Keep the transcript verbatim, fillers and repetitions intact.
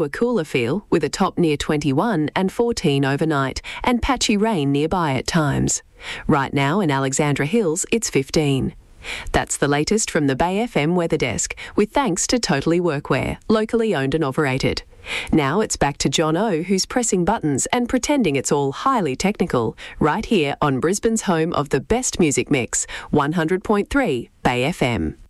A cooler feel with a top near twenty-one and fourteen overnight and patchy rain nearby at times. Right now in Alexandra Hills, it's fifteen. That's the latest from the Bay F M Weather Desk, with thanks to Totally Workwear, locally owned and operated. Now it's back to John O, who's pressing buttons and pretending it's all highly technical, right here on Brisbane's home of the best music mix, one hundred point three Bay F M.